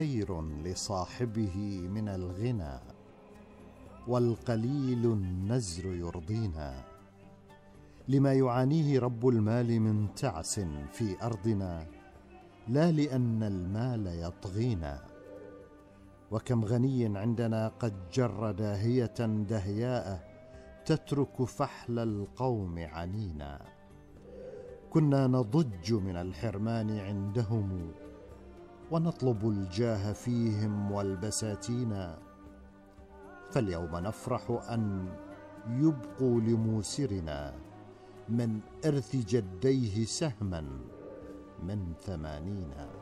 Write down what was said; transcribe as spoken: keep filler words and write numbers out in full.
خير لصاحبه من الغنى، والقليل النزر يرضينا، لما يعانيه رب المال من تعس في أرضنا، لا لأن المال يطغينا. وكم غني عندنا قد جر داهية دهياء تترك فحل القوم عنينا. كنا نضج من الحرمان عندهم، ونطلب الجاه فيهم والبساتينا، فاليوم نفرح أن يبقوا لموسرنا من إرث جديه سهما من ثمانين.